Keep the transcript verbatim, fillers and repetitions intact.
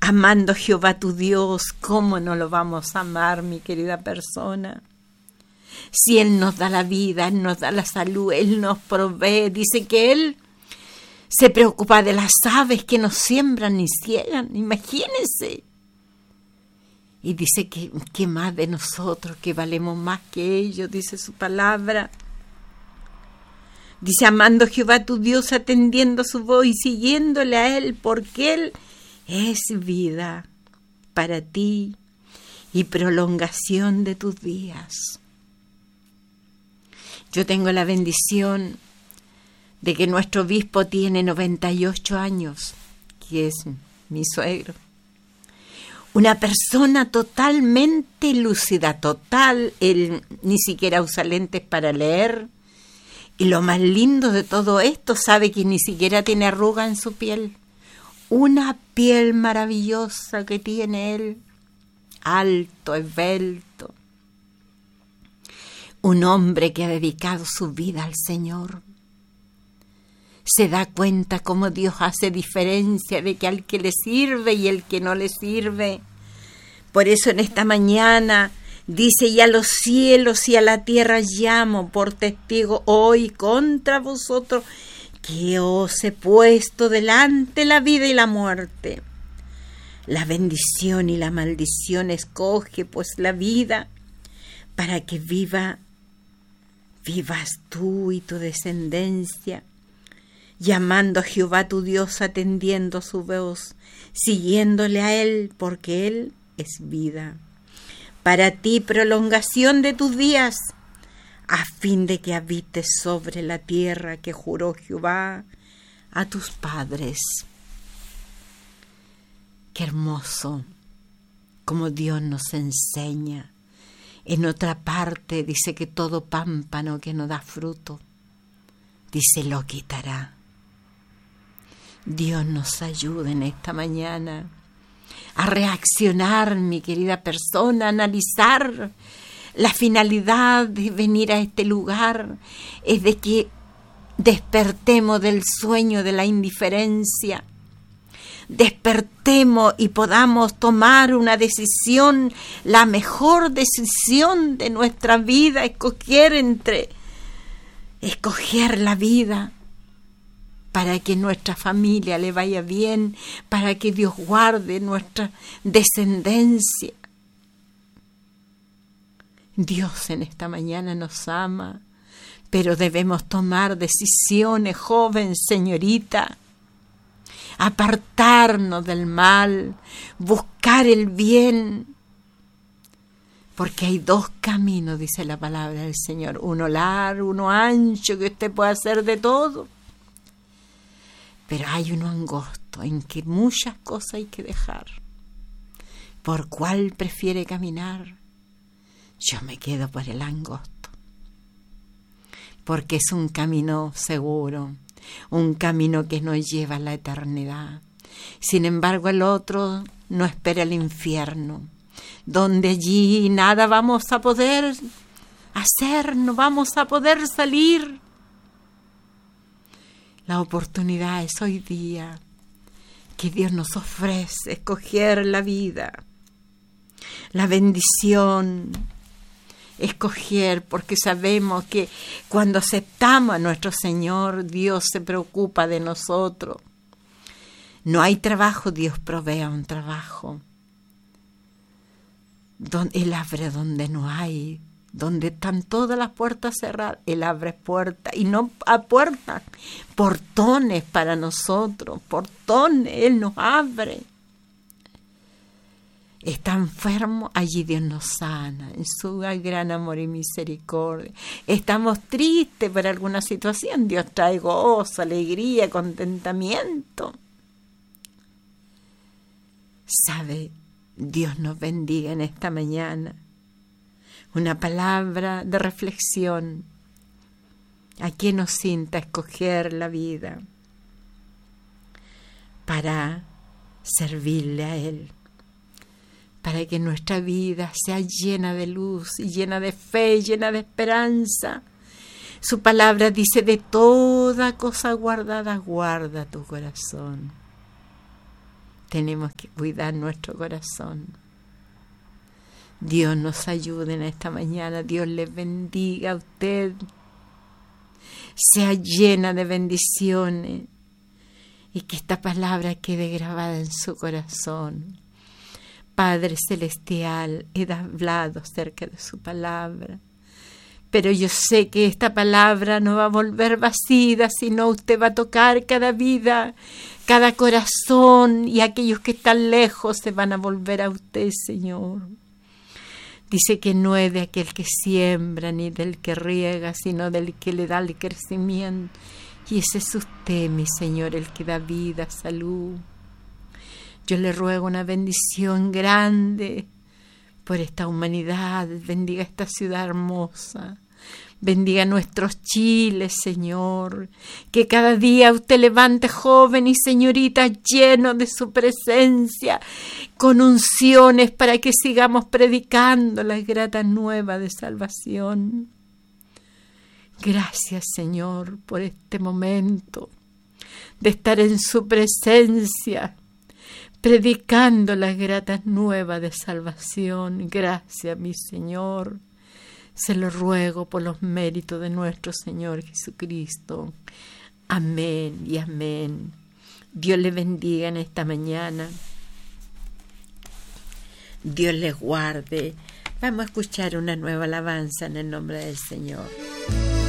amando a Jehová tu Dios, ¿cómo no lo vamos a amar, mi querida persona? Si Él nos da la vida, Él nos da la salud, Él nos provee. Dice que Él se preocupa de las aves que no siembran ni ciegan, imagínense. Y dice que, que más de nosotros, que valemos más que ellos, dice su palabra. Dice, amando a Jehová tu Dios, atendiendo su voz y siguiéndole a Él, porque Él es vida para ti y prolongación de tus días. Yo tengo la bendición de que nuestro obispo tiene noventa y ocho años, que es mi suegro. Una persona totalmente lúcida, total, él ni siquiera usa lentes para leer. Y lo más lindo de todo esto, sabe que ni siquiera tiene arruga en su piel. Una piel maravillosa que tiene él, alto, esbelto. Un hombre que ha dedicado su vida al Señor. Se da cuenta cómo Dios hace diferencia de que al que le sirve y el que no le sirve. Por eso en esta mañana dice, y a los cielos y a la tierra llamo por testigo hoy contra vosotros, que os he puesto delante la vida y la muerte. La bendición y la maldición escoge pues la vida para que viva, vivas tú y tu descendencia, llamando a Jehová tu Dios, atendiendo su voz, siguiéndole a Él, porque Él es vida. Para ti prolongación de tus días, a fin de que habites sobre la tierra que juró Jehová a tus padres. Qué hermoso como Dios nos enseña. En otra parte dice que todo pámpano que no da fruto, dice, lo quitará. Dios nos ayude en esta mañana a reaccionar, mi querida persona, a analizar la finalidad de venir a este lugar, es de que despertemos del sueño de la indiferencia, despertemos y podamos tomar una decisión, la mejor decisión de nuestra vida, escoger entre, escoger la vida, para que nuestra familia le vaya bien, para que Dios guarde nuestra descendencia. Dios en esta mañana nos ama, pero debemos tomar decisiones, joven, señorita, apartarnos del mal, buscar el bien, porque hay dos caminos, dice la palabra del Señor, uno largo, uno ancho, que usted puede hacer de todo. Pero hay uno angosto en que muchas cosas hay que dejar. ¿Por cuál prefiere caminar? Yo me quedo por el angosto. Porque es un camino seguro, un camino que nos lleva a la eternidad. Sin embargo, el otro no espera el infierno, donde allí nada vamos a poder hacer, no vamos a poder salir. La oportunidad es hoy día que Dios nos ofrece, escoger la vida, la bendición, escoger, porque sabemos que cuando aceptamos a nuestro Señor, Dios se preocupa de nosotros. No hay trabajo, Dios provee un trabajo. Él abre donde no hay. Donde están todas las puertas cerradas, Él abre puertas, y no a puertas, portones para nosotros, portones, Él nos abre. Está enfermo, allí Dios nos sana, en su gran amor y misericordia. Estamos tristes por alguna situación, Dios trae gozo, alegría, contentamiento. ¿Sabe? Dios nos bendiga en esta mañana. Una palabra de reflexión a quien nos sienta escoger la vida para servirle a Él, para que nuestra vida sea llena de luz y llena de fe, llena de esperanza. Su palabra dice, de toda cosa guardada, guarda tu corazón. tenemos que cuidar nuestro corazón. Dios nos ayude en esta mañana. Dios les bendiga a usted. Sea llena de bendiciones y que esta palabra quede grabada en su corazón. Padre Celestial, he hablado acerca de su palabra, pero yo sé que esta palabra no va a volver vacía, sino usted va a tocar cada vida, cada corazón, y aquellos que están lejos se van a volver a usted, Señor. Dice que no es de aquel que siembra ni del que riega, sino del que le da el crecimiento. Y ese es usted, mi Señor, el que da vida, salud. Yo le ruego una bendición grande por esta humanidad. Bendiga esta ciudad hermosa. Bendiga nuestros chiles, Señor. Que cada día usted levante joven y señorita llenos de su presencia, con unciones para que sigamos predicando las gratas nuevas de salvación. Gracias, Señor, por este momento de estar en su presencia, predicando las gratas nuevas de salvación. Gracias, mi Señor. Se lo ruego por los méritos de nuestro Señor Jesucristo. Amén y amén. Dios le bendiga en esta mañana. Dios les guarde. Vamos a escuchar una nueva alabanza en el nombre del Señor.